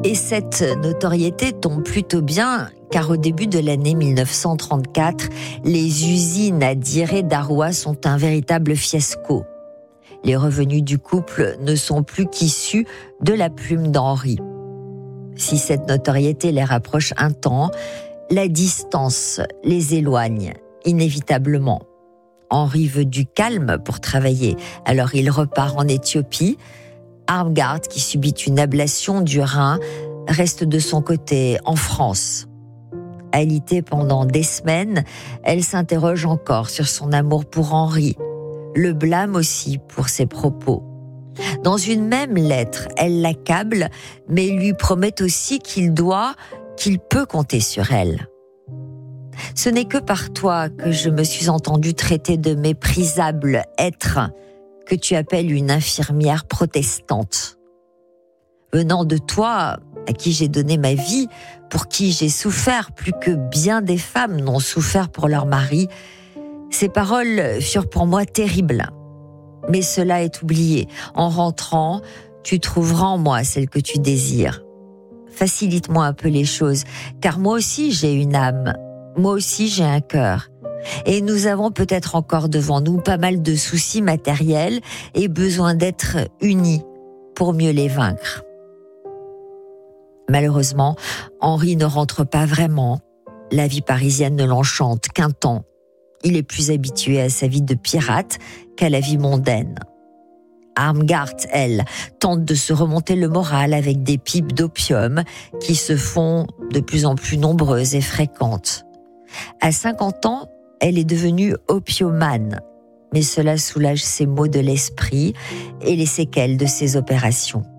Et cette notoriété tombe plutôt bien, car au début de l'année 1934, les usines à Diré d'Aroua sont un véritable fiasco. Les revenus du couple ne sont plus qu'issus de la plume d'Henri. Si cette notoriété les rapproche un temps, la distance les éloigne inévitablement. Henri veut du calme pour travailler, alors il repart en Éthiopie. Armgard, qui subit une ablation du rein, reste de son côté en France. Alitée pendant des semaines, elle s'interroge encore sur son amour pour Henri, le blâme aussi pour ses propos. Dans une même lettre, elle l'accable, mais lui promet aussi qu'il peut compter sur elle. Ce n'est que par toi que je me suis entendue traiter de méprisable être que tu appelles une infirmière protestante. Venant de toi, à qui j'ai donné ma vie, pour qui j'ai souffert plus que bien des femmes n'ont souffert pour leur mari, ces paroles furent pour moi terribles. Mais cela est oublié. En rentrant, tu trouveras en moi celle que tu désires. Facilite-moi un peu les choses, car moi aussi j'ai une âme, moi aussi j'ai un cœur. Et nous avons peut-être encore devant nous pas mal de soucis matériels et besoin d'être unis pour mieux les vaincre. Malheureusement, Henri ne rentre pas vraiment. La vie parisienne ne l'enchante qu'un temps. Il est plus habitué à sa vie de pirate qu'à la vie mondaine. Armgard, elle, tente de se remonter le moral avec des pipes d'opium qui se font de plus en plus nombreuses et fréquentes. À 50 ans, elle est devenue opiomane, mais cela soulage ses maux de l'esprit et les séquelles de ses opérations.